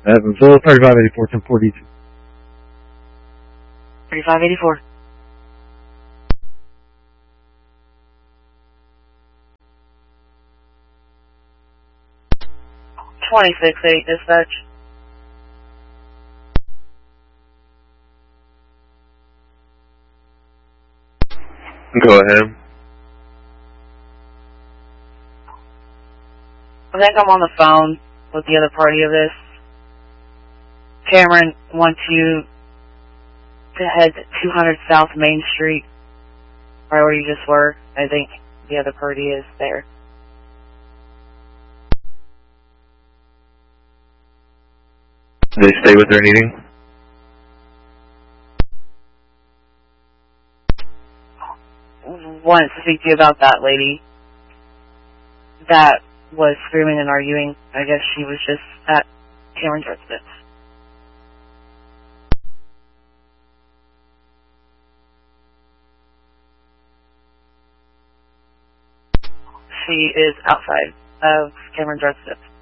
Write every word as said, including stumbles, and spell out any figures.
Evansville, thirty-five eighty-four, ten forty-two. thirty-five eighty-four. twenty-six eight, dispatch. Go ahead. I think I'm on the phone with the other party of this. Cameron wants you to head to two hundred South Main Street, right where you just were. I think the other party is there. They stay with their meeting? Wanted to speak to you about that lady that was screaming and arguing. I guess she was just at Cameron's residence. She is outside of Cameron's residence.